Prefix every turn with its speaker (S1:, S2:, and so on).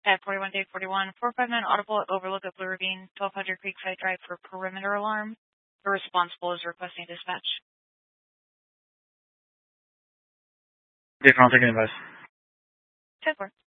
S1: At 41 day 41, 459 audible at Overlook at Blue Ravine, 1200 Creekside Drive for perimeter alarm. The responsible is requesting dispatch.
S2: Different, I'll take an advice.
S1: 10-4.